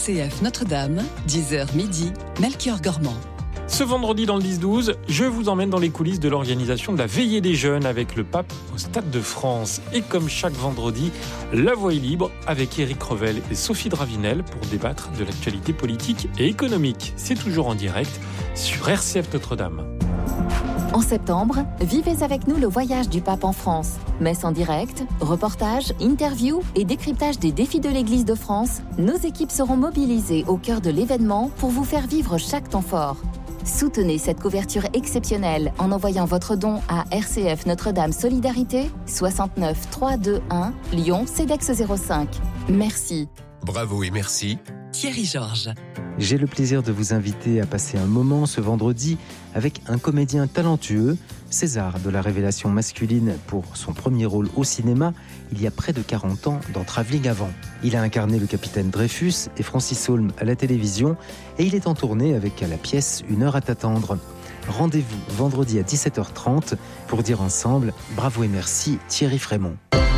RCF Notre-Dame, 10h midi, Melchior Gormand. Ce vendredi dans le 10-12, je vous emmène dans les coulisses de l'organisation de la Veillée des Jeunes avec le pape au Stade de France. Et comme chaque vendredi, la voix est libre avec Éric Revel et Sophie Dravinel pour débattre de l'actualité politique et économique. C'est toujours en direct sur RCF Notre-Dame. En septembre, vivez avec nous le voyage du pape en France. Messe en direct, reportages, interviews et décryptage des défis de l'Église de France. Nos équipes seront mobilisées au cœur de l'événement pour vous faire vivre chaque temps fort. Soutenez cette couverture exceptionnelle en envoyant votre don à RCF Notre-Dame Solidarité 69 321 Lyon CEDEX 05. Merci. Bravo et merci. Thierry Georges. J'ai le plaisir de vous inviter à passer un moment ce vendredi avec un comédien talentueux, César de la révélation masculine pour son premier rôle au cinéma il y a près de 40 ans dans Travelling Avant. Il a incarné le capitaine Dreyfus et Francis Holm à la télévision et il est en tournée avec la pièce Une heure à t'attendre. Rendez-vous vendredi à 17h30 pour dire ensemble bravo et merci Thierry Frémont.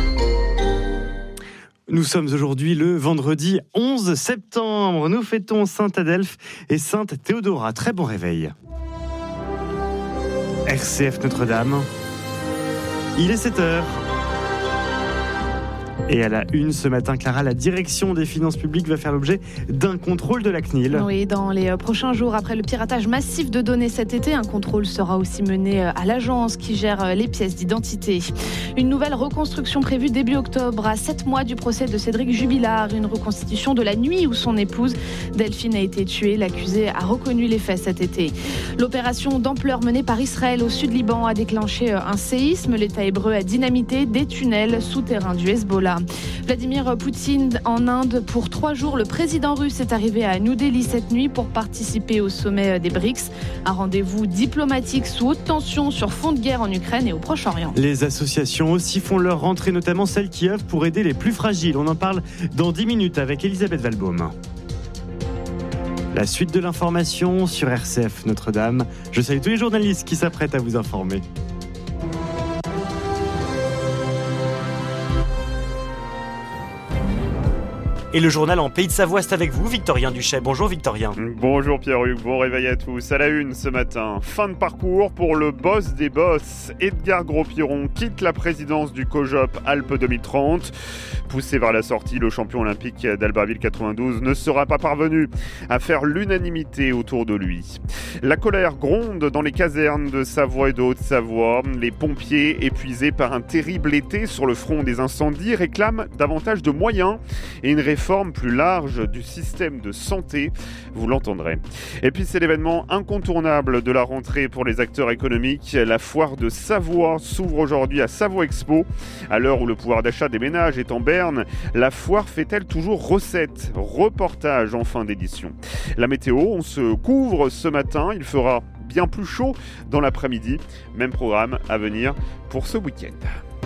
Nous sommes aujourd'hui le vendredi 11 septembre. Nous fêtons Sainte Adelphe et Sainte Théodora. Très bon réveil. RCF Notre-Dame. Il est 7h. Et à la une ce matin, Clara, la direction des finances publiques va faire l'objet d'un contrôle de la CNIL. Oui, dans les prochains jours, après le piratage massif de données cet été, un contrôle sera aussi mené à l'agence qui gère les pièces d'identité. Une nouvelle reconstruction prévue début octobre, à 7 mois du procès de Cédric Jubilard. Une reconstitution de la nuit où son épouse Delphine a été tuée. L'accusé a reconnu les faits cet été. L'opération d'ampleur menée par Israël au sud Liban a déclenché un séisme. L'État hébreu a dynamité des tunnels souterrains du Hezbollah. Vladimir Poutine en Inde pour 3 jours. Le président russe est arrivé à New Delhi cette nuit pour participer au sommet des BRICS. Un rendez-vous diplomatique sous haute tension sur fond de guerre en Ukraine et au Proche-Orient. Les associations aussi font leur rentrée, notamment celles qui œuvrent pour aider les plus fragiles. On en parle dans 10 minutes avec Elisabeth Valbaum. La suite de l'information sur RCF Notre-Dame. Je salue tous les journalistes qui s'apprêtent à vous informer. Et le journal en Pays de Savoie, c'est avec vous, Victorien Duchet. Bonjour Victorien. Bonjour Pierre-Hugues, bon réveil à tous. À la une ce matin, fin de parcours pour le boss des boss. Edgar Gros-Piron quitte la présidence du COJOP Alpes 2030. Poussé vers la sortie, le champion olympique d'Albertville 92 ne sera pas parvenu à faire l'unanimité autour de lui. La colère gronde dans les casernes de Savoie et de Haute-Savoie. Les pompiers, épuisés par un terrible été sur le front des incendies, réclament davantage de moyens et une réforme plus large du système de santé, vous l'entendrez. Et puis c'est l'événement incontournable de la rentrée pour les acteurs économiques. La foire de Savoie s'ouvre aujourd'hui à Savoie Expo. À l'heure où le pouvoir d'achat des ménages est en berne, la foire fait-elle toujours recette? Reportage en fin d'édition. La météo, on se couvre ce matin, il fera bien plus chaud dans l'après-midi. Même programme à venir pour ce week-end.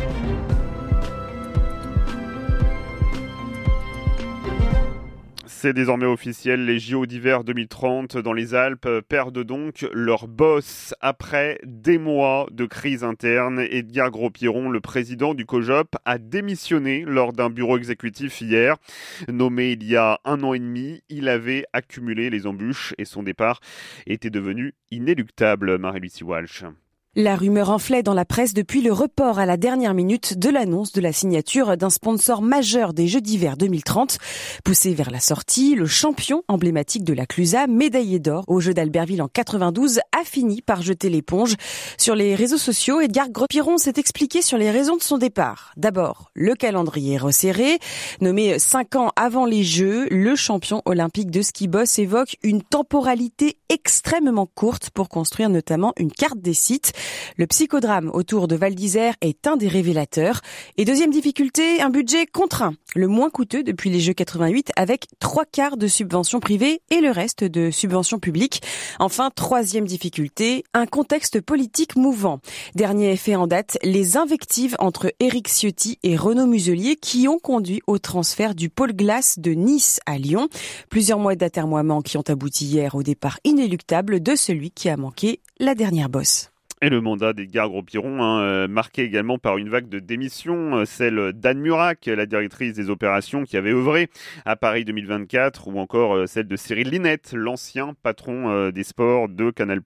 C'est désormais officiel, les JO d'hiver 2030 dans les Alpes perdent donc leur boss après des mois de crise interne. Edgar Gros-Piron, le président du COJOP, a démissionné lors d'un bureau exécutif hier. Nommé il y a 1 an et demi, il avait accumulé les embûches et son départ était devenu inéluctable. Marie-Lucie Walsh. La rumeur enflait dans la presse depuis le report à la dernière minute de l'annonce de la signature d'un sponsor majeur des Jeux d'hiver 2030. Poussé vers la sortie, le champion emblématique de la Clusa, médaillé d'or aux Jeux d'Albertville en 92, a fini par jeter l'éponge. Sur les réseaux sociaux, Edgar Gros-Piron s'est expliqué sur les raisons de son départ. D'abord, le calendrier resserré. Nommé 5 ans avant les Jeux, le champion olympique de ski boss évoque une temporalité extrêmement courte pour construire notamment une carte des sites. Le psychodrame autour de Val d'Isère est un des révélateurs. Et deuxième difficulté, un budget contraint, le moins coûteux depuis les Jeux 88 avec 3/4 de subventions privées et le reste de subventions publiques. Enfin, troisième difficulté, un contexte politique mouvant. Dernier effet en date, les invectives entre Éric Ciotti et Renaud Muselier qui ont conduit au transfert du pôle glace de Nice à Lyon. Plusieurs mois d'atermoiements qui ont abouti hier au départ inéluctable de celui qui a manqué la dernière bosse. Et le mandat d'Edgar Gros-Piron, marqué également par une vague de démissions, celle d'Anne Murac, la directrice des opérations qui avait œuvré à Paris 2024, ou encore celle de Cyril Linette, l'ancien patron des sports de Canal+.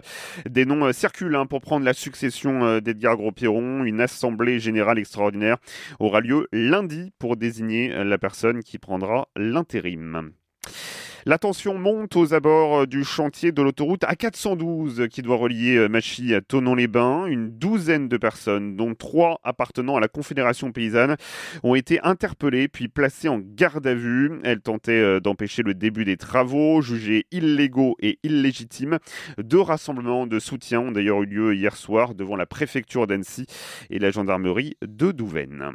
Des noms circulent pour prendre la succession d'Edgar Gros-Piron. Une assemblée générale extraordinaire aura lieu lundi pour désigner la personne qui prendra l'intérim. La tension monte aux abords du chantier de l'autoroute A412 qui doit relier Machy à Thonon-les-Bains. Une douzaine de personnes, dont 3 appartenant à la Confédération paysanne, ont été interpellées puis placées en garde à vue. Elles tentaient d'empêcher le début des travaux, jugés illégaux et illégitimes. 2 rassemblements de soutien ont d'ailleurs eu lieu hier soir devant la préfecture d'Annecy et la gendarmerie de Douvaine.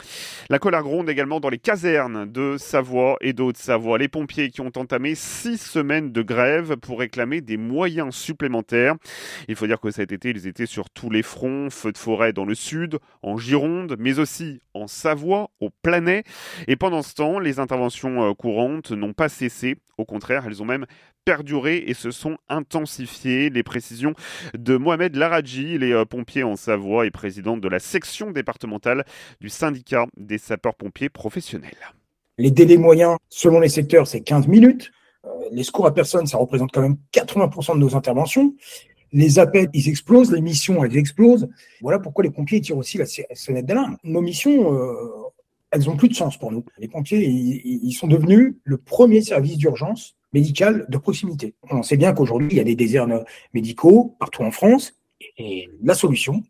La colère gronde également dans les casernes de Savoie et de Haute-Savoie. Les pompiers qui ont entamé 6 semaines de grève pour réclamer des moyens supplémentaires. Il faut dire que cet été, ils étaient sur tous les fronts. Feux de forêt dans le sud, en Gironde, mais aussi en Savoie, au Planay. Et pendant ce temps, les interventions courantes n'ont pas cessé. Au contraire, elles ont même perduré et se sont intensifiées. Les précisions de Mohamed Laradji, il est pompier en Savoie et président de la section départementale du syndicat des sapeurs-pompiers professionnels. Les délais moyens, selon les secteurs, c'est 15 minutes. Les secours à personne, ça représente quand même 80% de nos interventions. Les appels, ils explosent. Les missions, elles explosent. Voilà pourquoi les pompiers tirent aussi la sonnette d'alarme. Nos missions, elles ont plus de sens pour nous. Les pompiers, ils sont devenus le premier service d'urgence médicale de proximité. On sait bien qu'aujourd'hui, il y a des déserts médicaux partout en France. Et la solution,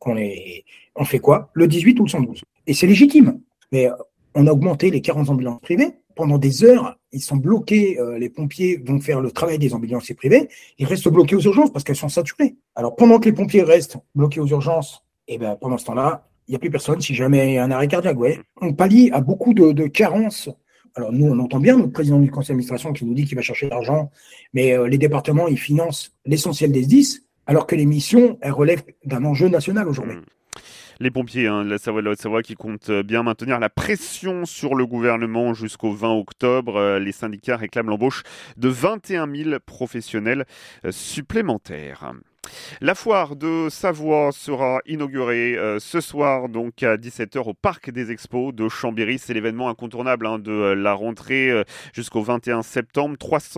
on fait quoi ? Le 18 ou le 112. Et c'est légitime. Mais on a augmenté les 40 ambulances privées. Pendant des heures, ils sont bloqués. Les pompiers vont faire le travail des ambulanciers privés. Ils restent bloqués aux urgences parce qu'elles sont saturées. Alors, pendant que les pompiers restent bloqués aux urgences, pendant ce temps-là, il n'y a plus personne si jamais il y a un arrêt cardiaque. Ouais. On pallie à beaucoup de carences. Alors nous, on entend bien notre président du conseil d'administration qui nous dit qu'il va chercher l'argent, mais les départements, ils financent l'essentiel des SDIS, alors que les missions, elles relèvent d'un enjeu national aujourd'hui. Les pompiers de la Savoie et de la Haute-Savoie qui comptent bien maintenir la pression sur le gouvernement jusqu'au 20 octobre. Les syndicats réclament l'embauche de 21 000 professionnels supplémentaires. La foire de Savoie sera inaugurée ce soir donc à 17h au Parc des Expos de Chambéry. C'est l'événement incontournable de la rentrée jusqu'au 21 septembre.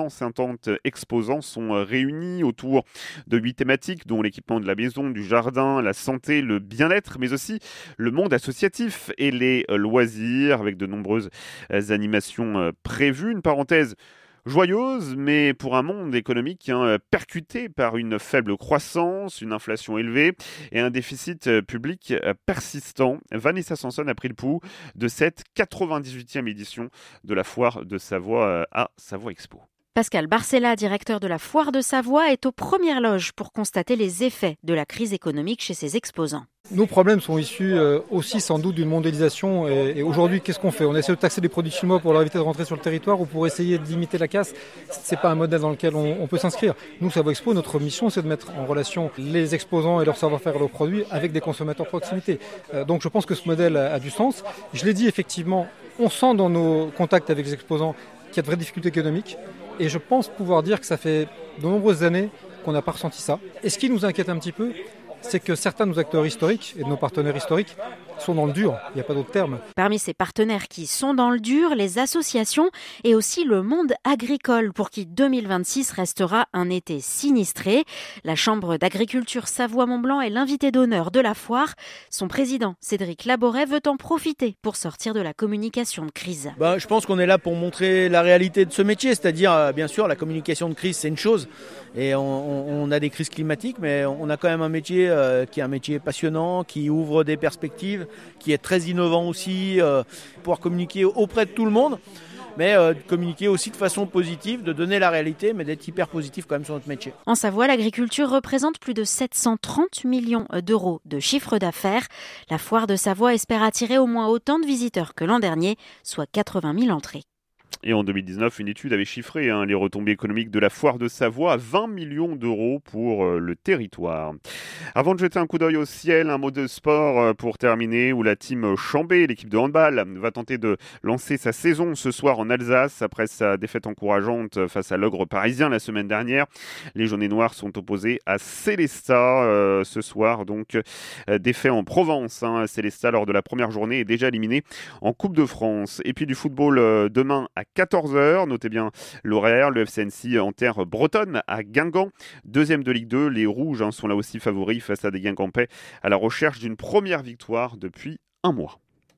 350 exposants sont réunis autour de 8 thématiques dont l'équipement de la maison, du jardin, la santé, le bien-être, mais aussi le monde associatif et les loisirs avec de nombreuses animations prévues. Une parenthèse joyeuse, mais pour un monde économique percuté par une faible croissance, une inflation élevée et un déficit public persistant. Vanessa Sanson a pris le pouls de cette 98e édition de la foire de Savoie à Savoie Expo. Pascal Barcella, directeur de la Foire de Savoie, est aux premières loges pour constater les effets de la crise économique chez ses exposants. Nos problèmes sont issus aussi sans doute d'une mondialisation et aujourd'hui qu'est-ce qu'on fait ? On essaie de taxer les produits chinois pour leur éviter de rentrer sur le territoire ou pour essayer de limiter la casse. C'est pas un modèle dans lequel on peut s'inscrire. Nous, Savoie Expo, notre mission c'est de mettre en relation les exposants et leur savoir-faire et leurs produits avec des consommateurs de proximité. Donc je pense que ce modèle a du sens. Je l'ai dit effectivement, on sent dans nos contacts avec les exposants qu'il y a de vraies difficultés économiques. Et je pense pouvoir dire que ça fait de nombreuses années qu'on n'a pas ressenti ça. Et ce qui nous inquiète un petit peu, c'est que certains de nos acteurs historiques et de nos partenaires historiques sont dans le dur, il n'y a pas d'autre terme. Parmi ces partenaires qui sont dans le dur, les associations et aussi le monde agricole pour qui 2026 restera un été sinistré. La Chambre d'agriculture Savoie-Mont-Blanc est l'invité d'honneur de la foire. Son président, Cédric Laboret, veut en profiter pour sortir de la communication de crise. Je pense qu'on est là pour montrer la réalité de ce métier, c'est-à-dire bien sûr la communication de crise c'est une chose et on a des crises climatiques mais on a quand même un métier qui est un métier passionnant, qui ouvre des perspectives, qui est très innovant aussi, pouvoir communiquer auprès de tout le monde, mais communiquer aussi de façon positive, de donner la réalité, mais d'être hyper positif quand même sur notre métier. En Savoie, l'agriculture représente plus de 730 millions d'euros de chiffre d'affaires. La foire de Savoie espère attirer au moins autant de visiteurs que l'an dernier, soit 80 000 entrées. Et en 2019, une étude avait chiffré les retombées économiques de la foire de Savoie à 20 millions d'euros pour le territoire. Avant de jeter un coup d'œil au ciel, un mot de sport pour terminer, où la team Chambé, l'équipe de handball, va tenter de lancer sa saison ce soir en Alsace après sa défaite encourageante face à l'Ogre parisien la semaine dernière. Les jaunes et noirs sont opposés à Célestat ce soir, donc défait en Provence. Célestat, lors de la première journée, est déjà éliminé en Coupe de France. Et puis du football demain à 14h, notez bien l'horaire, le FC Annecy en terre bretonne à Guingamp. Deuxième de Ligue 2, les Rouges sont là aussi favoris face à des Guingampais à la recherche d'une première victoire depuis un mois.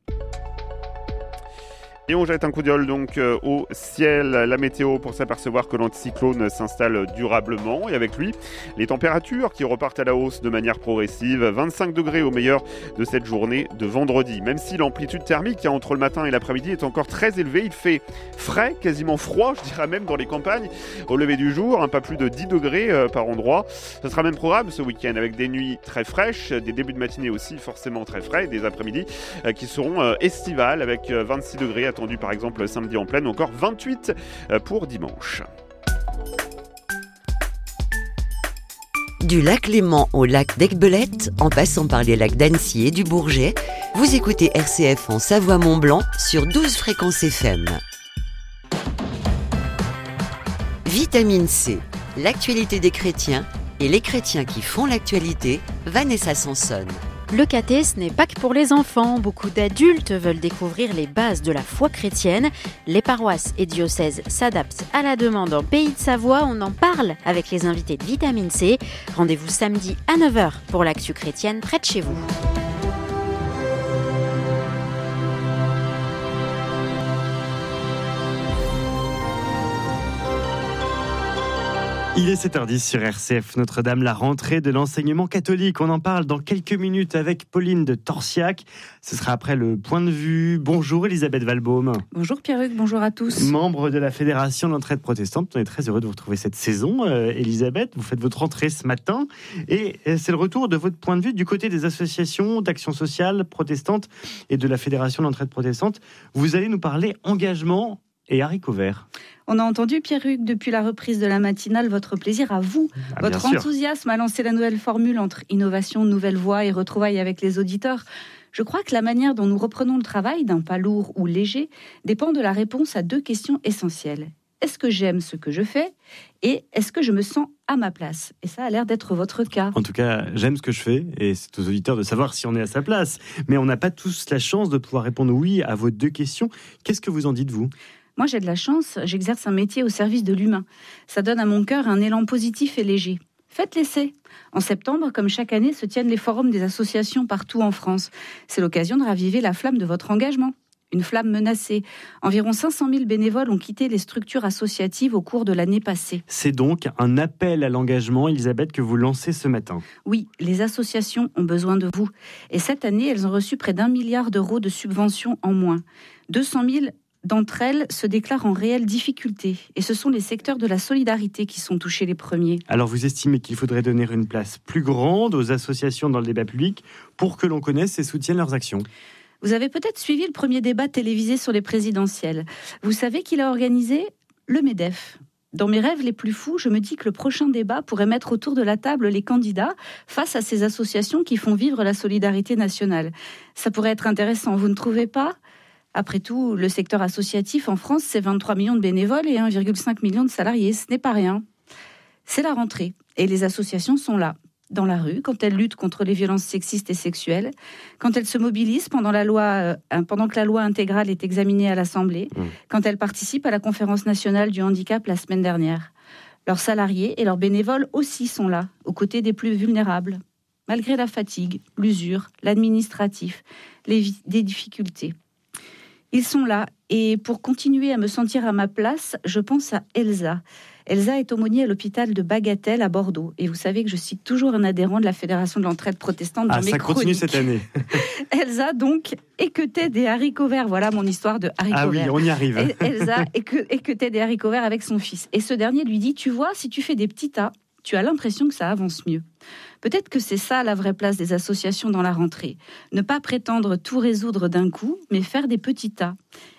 Et on jette un coup d'œil donc au ciel, la météo, pour s'apercevoir que l'anticyclone s'installe durablement. Et avec lui, les températures qui repartent à la hausse de manière progressive. 25 degrés au meilleur de cette journée de vendredi. Même si l'amplitude thermique entre le matin et l'après-midi est encore très élevée, il fait frais, quasiment froid, je dirais même dans les campagnes. Au lever du jour, pas plus de 10 degrés par endroit. Ce sera même programme ce week-end avec des nuits très fraîches, des débuts de matinée aussi forcément très frais, des après-midi qui seront estivales avec 26 degrés attendu par exemple samedi en pleine, ou encore 28 pour dimanche. Du lac Léman au lac d'Aiguebelette, en passant par les lacs d'Annecy et du Bourget, vous écoutez RCF en Savoie-Mont-Blanc sur 12 fréquences FM. Vitamine C, l'actualité des chrétiens et les chrétiens qui font l'actualité, Vanessa Sansone. Le caté, ce n'est pas que pour les enfants. Beaucoup d'adultes veulent découvrir les bases de la foi chrétienne. Les paroisses et diocèses s'adaptent à la demande en Pays de Savoie. On en parle avec les invités de Vitamine C. Rendez-vous samedi à 9h pour l'actu chrétienne près de chez vous. Il est 7h10 sur RCF Notre-Dame, la rentrée de l'enseignement catholique. On en parle dans quelques minutes avec Pauline de Torsiac. Ce sera après le point de vue. Bonjour Elisabeth Valbaume. Bonjour Pierruc, bonjour à tous. Membre de la Fédération de l'entraide protestante. On est très heureux de vous retrouver cette saison. Elisabeth, vous faites votre rentrée ce matin et c'est le retour de votre point de vue du côté des associations d'action sociale protestante et de la Fédération de l'entraide protestante. Vous allez nous parler engagement et haricots verts. On a entendu, Pierruc, depuis la reprise de la matinale, votre plaisir à vous, votre enthousiasme à lancer la nouvelle formule entre innovation, nouvelle voie et retrouvailles avec les auditeurs. Je crois que la manière dont nous reprenons le travail, d'un pas lourd ou léger, dépend de la réponse à deux questions essentielles. Est-ce que j'aime ce que je fais ? Et est-ce que je me sens à ma place ? Et ça a l'air d'être votre cas. En tout cas, j'aime ce que je fais et c'est aux auditeurs de savoir si on est à sa place. Mais on n'a pas tous la chance de pouvoir répondre oui à vos deux questions. Qu'est-ce que vous en dites, vous ? Moi, j'ai de la chance, j'exerce un métier au service de l'humain. Ça donne à mon cœur un élan positif et léger. Faites l'essai. En septembre, comme chaque année, se tiennent les forums des associations partout en France. C'est l'occasion de raviver la flamme de votre engagement. Une flamme menacée. Environ 500 000 bénévoles ont quitté les structures associatives au cours de l'année passée. C'est donc un appel à l'engagement, Elisabeth, que vous lancez ce matin. Oui, les associations ont besoin de vous. Et cette année, elles ont reçu près d'1 milliard d'euros de subventions en moins. 200 000 d'entre elles se déclarent en réelle difficulté. Et ce sont les secteurs de la solidarité qui sont touchés les premiers. Alors vous estimez qu'il faudrait donner une place plus grande aux associations dans le débat public pour que l'on connaisse et soutienne leurs actions ? Vous avez peut-être suivi le premier débat télévisé sur les présidentielles. Vous savez qu'il a organisé le MEDEF. Dans mes rêves les plus fous, je me dis que le prochain débat pourrait mettre autour de la table les candidats face à ces associations qui font vivre la solidarité nationale. Ça pourrait être intéressant, vous ne trouvez pas ? Après tout, le secteur associatif en France, c'est 23 millions de bénévoles et 1,5 million de salariés. Ce n'est pas rien. C'est la rentrée et les associations sont là, dans la rue, quand elles luttent contre les violences sexistes et sexuelles, quand elles se mobilisent pendant que la loi intégrale est examinée à l'Assemblée, quand elles participent à la conférence nationale du handicap la semaine dernière. Leurs salariés et leurs bénévoles aussi sont là, aux côtés des plus vulnérables, malgré la fatigue, l'usure, l'administratif, des difficultés. Ils sont là, et pour continuer à me sentir à ma place, je pense à Elsa. Elsa est aumônier à l'hôpital de Bagatelle à Bordeaux. Et vous savez que je cite toujours un adhérent de la Fédération de l'entraide protestante dans mes chroniques. Ça continue cette année. Elsa, donc, équeutait des haricots verts. Voilà mon histoire de haricots verts. Ah oui, on y arrive. Elsa équeutait des haricots verts avec son fils. Et ce dernier lui dit, tu vois, si tu fais des petits tas, tu as l'impression que ça avance mieux. Peut-être que c'est ça la vraie place des associations dans la rentrée. Ne pas prétendre tout résoudre d'un coup, mais faire des petits tas.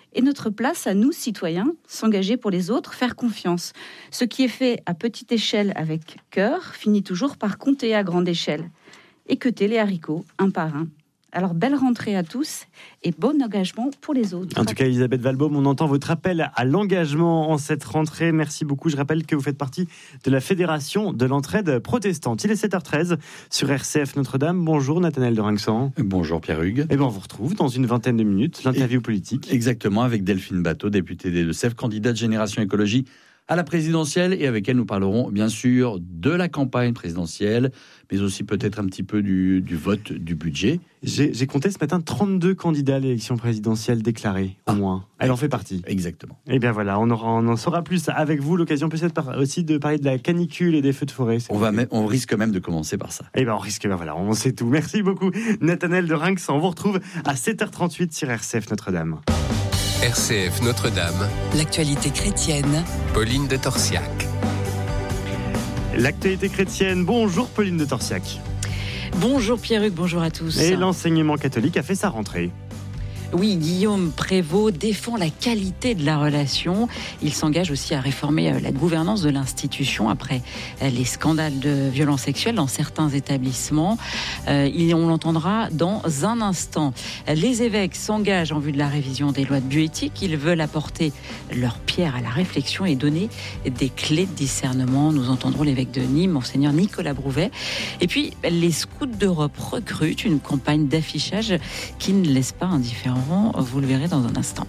Et notre place à nous, citoyens, s'engager pour les autres, faire confiance. Ce qui est fait à petite échelle avec cœur finit toujours par compter à grande échelle. Équeuter les haricots, un par un. Alors, belle rentrée à tous et bon engagement pour les autres. En tout cas, Elisabeth Valbaum, on entend votre appel à l'engagement en cette rentrée. Merci beaucoup. Je rappelle que vous faites partie de la Fédération de l'entraide protestante. Il est 7h13 sur RCF Notre-Dame. Bonjour Nathanaël de Rinxan. Bonjour Pierre-Hugues. Et on vous retrouve dans une vingtaine de minutes, l'interview politique. Exactement, avec Delphine Bateau, députée des Deux-Sèvres, candidate Génération Écologie à la présidentielle, et avec elle nous parlerons bien sûr de la campagne présidentielle, mais aussi peut-être un petit peu du vote, du budget. J'ai compté ce matin 32 candidats à l'élection présidentielle déclarés, au moins. Elle en fait partie. Exactement. Et bien voilà, on en saura plus avec vous. L'occasion peut-être aussi de parler de la canicule et des feux de forêt. On risque même de commencer par ça. Et bien on risque, voilà, on sait tout. Merci beaucoup Nathanaël de Rinxan. On vous retrouve à 7h38 sur RCF Notre-Dame. RCF Notre-Dame. L'actualité chrétienne. Pauline de Torsiac. L'actualité chrétienne. Bonjour Pauline de Torsiac. Bonjour Pierre-Hugues, bonjour à tous. Et l'enseignement catholique a fait sa rentrée. Oui, Guillaume Prévost défend la qualité de la relation. Il s'engage aussi à réformer la gouvernance de l'institution après les scandales de violences sexuelles dans certains établissements. On l'entendra dans un instant. Les évêques s'engagent en vue de la révision des lois de bioéthique. Ils veulent apporter leur pierre à la réflexion et donner des clés de discernement. Nous entendrons l'évêque de Nîmes, monseigneur Nicolas Brouvet. Et puis, les Scouts d'Europe recrutent une campagne d'affichage qui ne laisse pas indifférent. Vous le verrez dans un instant.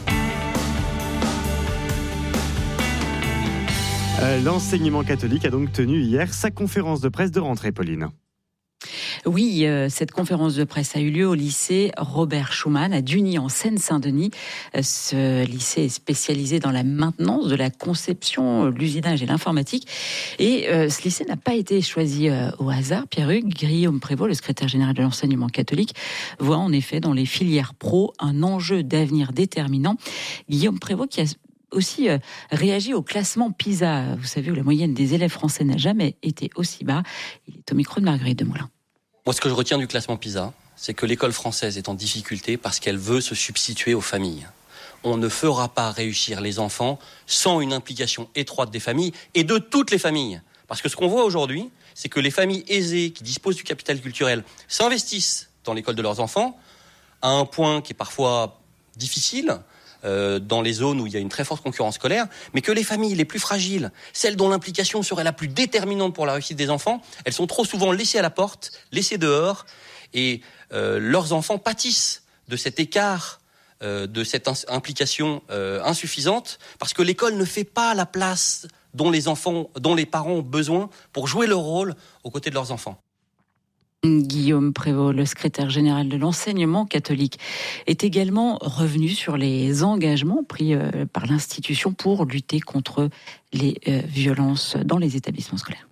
L'enseignement catholique a donc tenu hier sa conférence de presse de rentrée, Pauline. Oui, cette conférence de presse a eu lieu au lycée Robert Schuman à Duny en Seine-Saint-Denis. Ce lycée est spécialisé dans la maintenance de la conception, l'usinage et l'informatique. Et ce lycée n'a pas été choisi au hasard. Pierre-Hugues, Guillaume Prévost, le secrétaire général de l'enseignement catholique, voit en effet dans les filières pro un enjeu d'avenir déterminant. Guillaume Prévost qui a aussi réagi au classement PISA, vous savez, où la moyenne des élèves français n'a jamais été aussi bas. Il est au micro de Marguerite Demoulin. Moi, ce que je retiens du classement PISA, c'est que l'école française est en difficulté parce qu'elle veut se substituer aux familles. On ne fera pas réussir les enfants sans une implication étroite des familles et de toutes les familles. Parce que ce qu'on voit aujourd'hui, c'est que les familles aisées qui disposent du capital culturel s'investissent dans l'école de leurs enfants à un point qui est parfois difficile, dans les zones où il y a une très forte concurrence scolaire, mais que les familles les plus fragiles, celles dont l'implication serait la plus déterminante pour la réussite des enfants, elles sont trop souvent laissées à la porte, laissées dehors, et leurs enfants pâtissent de cet écart, de cette implication insuffisante, parce que l'école ne fait pas la place dont les parents ont besoin pour jouer leur rôle aux côtés de leurs enfants. Guillaume Prévost, le secrétaire général de l'enseignement catholique, est également revenu sur les engagements pris par l'institution pour lutter contre les violences dans les établissements scolaires.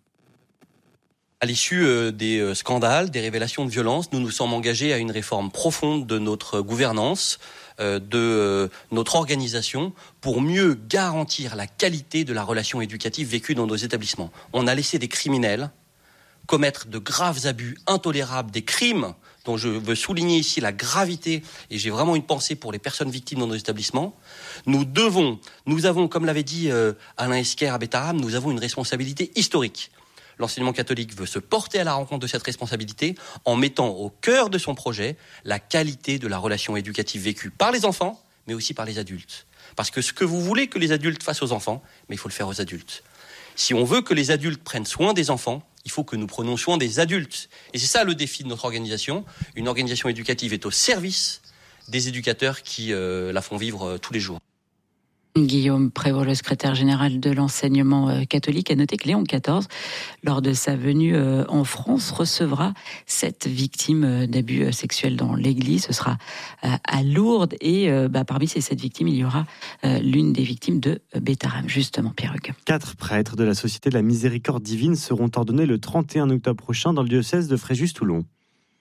À l'issue des scandales, des révélations de violence, nous nous sommes engagés à une réforme profonde de notre gouvernance, de notre organisation, pour mieux garantir la qualité de la relation éducative vécue dans nos établissements. On a laissé des criminels commettre de graves abus intolérables, des crimes dont je veux souligner ici la gravité, et j'ai vraiment une pensée pour les personnes victimes dans nos établissements. Nous avons, comme l'avait dit Alain Esquer à Bétarame, nous avons une responsabilité historique. L'enseignement catholique veut se porter à la rencontre de cette responsabilité en mettant au cœur de son projet la qualité de la relation éducative vécue par les enfants, mais aussi par les adultes. Parce que ce que vous voulez que les adultes fassent aux enfants, mais il faut le faire aux adultes. Si on veut que les adultes prennent soin des enfants, il faut que nous prenions soin des adultes. Et c'est ça le défi de notre organisation. Une organisation éducative est au service des éducateurs qui la font vivre tous les jours. Guillaume Prévost, le secrétaire général de l'enseignement catholique, a noté que Léon XIV, lors de sa venue en France, recevra 7 victimes d'abus sexuels dans l'église. Ce sera à Lourdes et parmi ces 7 victimes, il y aura l'une des victimes de Bétarame, justement, Pierre-Hugues. 4 prêtres de la Société de la Miséricorde Divine seront ordonnés le 31 octobre prochain dans le diocèse de Fréjus-Toulon.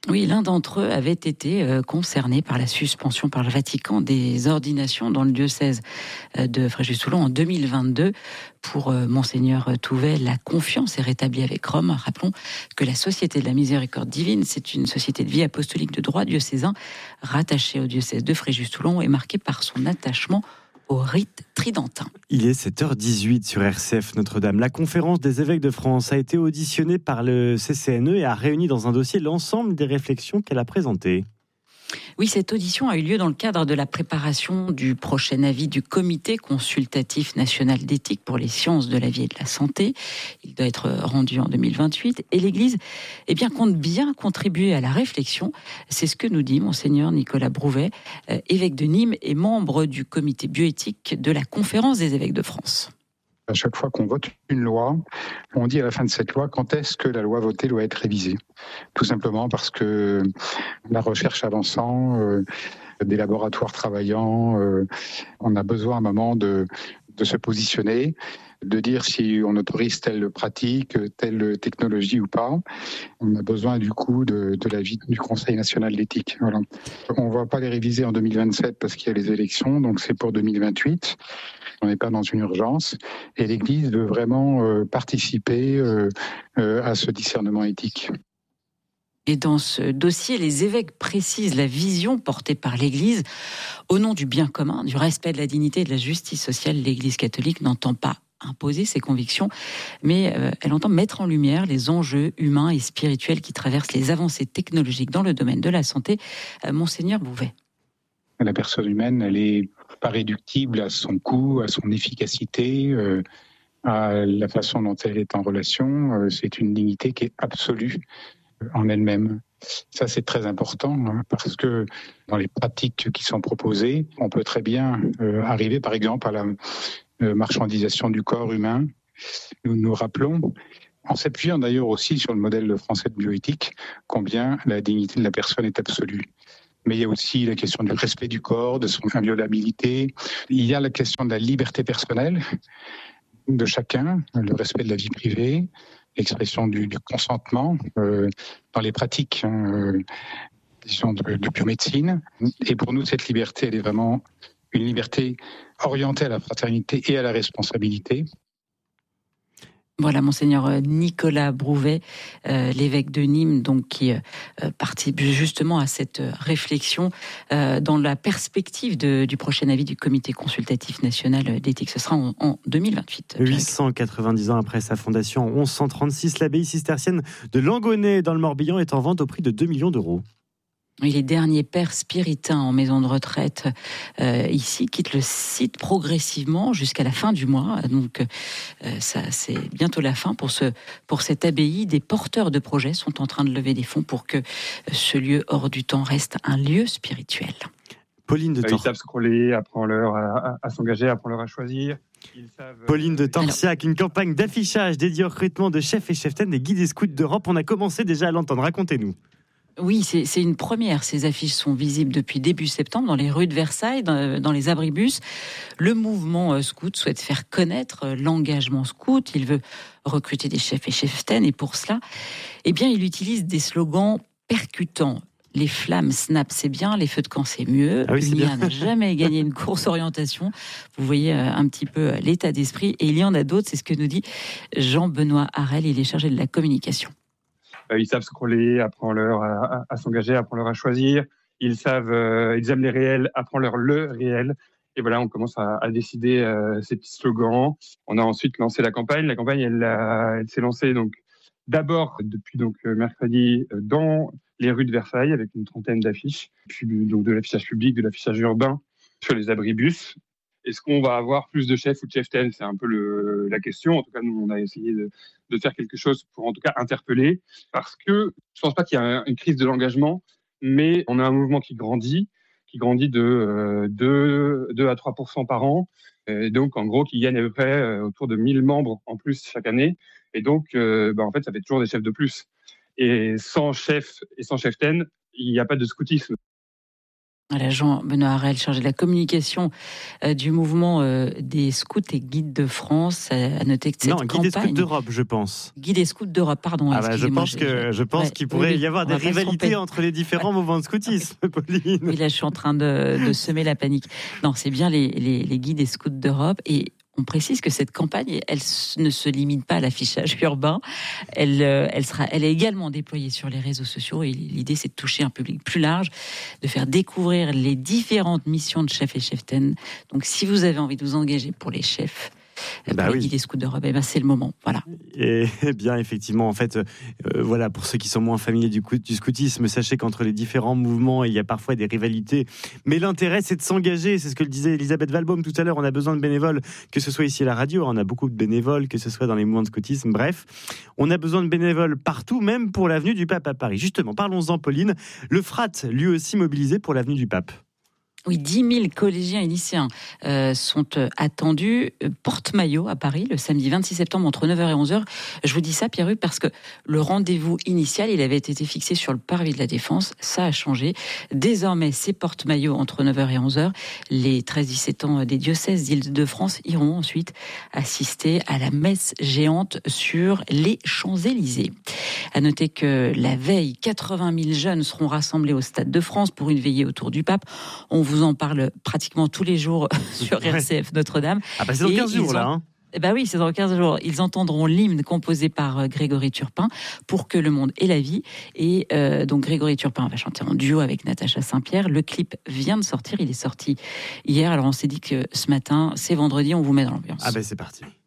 Oui, l'un d'entre eux avait été concerné par la suspension par le Vatican des ordinations dans le diocèse de Fréjus-Toulon en 2022. Pour Monseigneur Touvet, la confiance est rétablie avec Rome. Rappelons que la Société de la Miséricorde Divine, c'est une société de vie apostolique de droit diocésain rattachée au diocèse de Fréjus-Toulon et marquée par son attachement au rite tridentin. Il est 7h18 sur RCF Notre-Dame. La conférence des évêques de France a été auditionnée par le CCNE et a réuni dans un dossier l'ensemble des réflexions qu'elle a présentées. Oui, cette audition a eu lieu dans le cadre de la préparation du prochain avis du Comité consultatif national d'éthique pour les sciences de la vie et de la santé. Il doit être rendu en 2028 et l'Église compte bien contribuer à la réflexion. C'est ce que nous dit Monseigneur Nicolas Brouvet, évêque de Nîmes et membre du comité bioéthique de la Conférence des évêques de France. À chaque fois qu'on vote une loi, on dit à la fin de cette loi quand est-ce que la loi votée doit être révisée. Tout simplement parce que la recherche avançant, des laboratoires travaillant, on a besoin à un moment de se positionner, de dire si on autorise telle pratique, telle technologie ou pas. On a besoin du coup de l'avis du Conseil national d'éthique. Voilà. On ne va pas les réviser en 2027 parce qu'il y a les élections, donc c'est pour 2028. On n'est pas dans une urgence et l'Église veut vraiment participer à ce discernement éthique. Et dans ce dossier, les évêques précisent la vision portée par l'Église au nom du bien commun, du respect de la dignité et de la justice sociale. L'Église catholique n'entend pas imposer ses convictions, mais elle entend mettre en lumière les enjeux humains et spirituels qui traversent les avancées technologiques dans le domaine de la santé. Monseigneur Bouvet. La personne humaine, elle est pas réductible à son coût, à son efficacité, à la façon dont elle est en relation. C'est une dignité qui est absolue en elle-même. Ça, c'est très important parce que dans les pratiques qui sont proposées, on peut très bien arriver, par exemple, à la marchandisation du corps humain. Nous nous rappelons, en s'appuyant d'ailleurs aussi sur le modèle français de bioéthique, combien la dignité de la personne est absolue. Mais il y a aussi la question du respect du corps, de son inviolabilité. Il y a la question de la liberté personnelle de chacun, le respect de la vie privée, l'expression du consentement dans les pratiques de biomédecine. Et pour nous, cette liberté, elle est vraiment une liberté orientée à la fraternité et à la responsabilité. Voilà, Monseigneur Nicolas Brouvet, l'évêque de Nîmes, donc qui participe justement à cette réflexion dans la perspective du prochain avis du Comité consultatif national d'éthique. Ce sera en 2028. 890 ans après sa fondation en 1136, l'abbaye cistercienne de Langonnet dans le Morbihan est en vente au prix de 2 millions d'euros. Les derniers pères spiritains en maison de retraite ici quittent le site progressivement jusqu'à la fin du mois. Donc ça, c'est bientôt la fin pour cette abbaye. Des porteurs de projets sont en train de lever des fonds pour que ce lieu hors du temps reste un lieu spirituel. Pauline de Ils savent scroller, apprends-leur à s'engager, apprends-leur à choisir. Pauline de Torsiac, une campagne d'affichage dédiée au recrutement de chefs et cheftaines des guides et scouts d'Europe. On a commencé déjà à l'entendre. Racontez-nous. Oui, c'est une première. Ces affiches sont visibles depuis début septembre dans les rues de Versailles, dans les abribus. Le mouvement scout souhaite faire connaître l'engagement scout. Il veut recruter des chefs et cheftaines et pour cela, il utilise des slogans percutants. Les flammes snap, c'est bien. Les feux de camp, c'est mieux. Lunia n'a jamais gagné une course orientation. Vous voyez un petit peu l'état d'esprit. Et il y en a d'autres. C'est ce que nous dit Jean-Benoît Harel. Il est chargé de la communication. Ils savent scroller, apprends-leur à s'engager, apprends-leur à choisir. Ils aiment les réels, apprends-leur le réel. Et voilà, on commence à décider ces petits slogans. On a ensuite lancé la campagne. La campagne, elle s'est lancée donc d'abord depuis mercredi dans les rues de Versailles avec une trentaine d'affiches, puis donc de l'affichage public, de l'affichage urbain sur les abribus. Est-ce qu'on va avoir plus de chefs ou de cheftaines ? C'est un peu la question. En tout cas, nous, on a essayé de faire quelque chose pour, en tout cas, interpeller. Parce que je ne pense pas qu'il y a une crise de l'engagement, mais on a un mouvement qui grandit de 2 à 3% par an. Et donc, en gros, qui gagne à peu près autour de 1000 membres en plus chaque année. Et donc, en fait, ça fait toujours des chefs de plus. Et sans chef et sans cheftaine, il n'y a pas de scoutisme. L'agent Benoît Harel, chargé de la communication du mouvement des scouts et guides de France, a noté que cette campagne... Non, guide des scouts d'Europe, je pense. Guide des scouts d'Europe, pardon. Je pense qu'il pourrait y avoir des rivalités entre les différents mouvements de scoutisme, Pauline. Oui, là, je suis en train de semer la panique. Non, c'est bien les guides des scouts d'Europe. Et on précise que cette campagne, elle ne se limite pas à l'affichage urbain. Elle est également déployée sur les réseaux sociaux. Et l'idée, c'est de toucher un public plus large, de faire découvrir les différentes missions de chefs et cheftaines. Donc, si vous avez envie de vous engager pour les chefs, les guides des scouts d'Europe, c'est le moment. Voilà. Et bien, effectivement, en fait, voilà, pour ceux qui sont moins familiers du scoutisme, sachez qu'entre les différents mouvements, il y a parfois des rivalités. Mais l'intérêt, c'est de s'engager. C'est ce que le disait Elisabeth Valbaum tout à l'heure. On a besoin de bénévoles, que ce soit ici à la radio. On a beaucoup de bénévoles, que ce soit dans les mouvements de scoutisme. Bref, on a besoin de bénévoles partout, même pour l'avenue du Pape à Paris. Justement, parlons-en, Pauline. Le FRAT, lui aussi mobilisé pour l'avenue du Pape. Oui, 10 000 collégiens et lycéens sont attendus porte-maillot à Paris le samedi 26 septembre entre 9h et 11h. Je vous dis ça, Pierre-Hugues, parce que le rendez-vous initial, il avait été fixé sur le parvis de la Défense. Ça a changé. Désormais, c'est porte-maillot entre 9h et 11h. Les 13-17 ans des diocèses d'Île-de-France iront ensuite assister à la messe géante sur les Champs-Élysées. À noter que la veille, 80 000 jeunes seront rassemblés au Stade de France pour une veillée autour du pape. On vous en parle pratiquement tous les jours sur RCF Notre-Dame. C'est dans 15 jours, là, hein. Oui, c'est dans 15 jours. Ils entendront l'hymne composé par Grégory Turpin, Pour que le monde ait la vie. Et donc Grégory Turpin va chanter en duo avec Natacha Saint-Pierre. Le clip vient de sortir, il est sorti hier. Alors on s'est dit que ce matin, c'est vendredi, on vous met dans l'ambiance. C'est parti.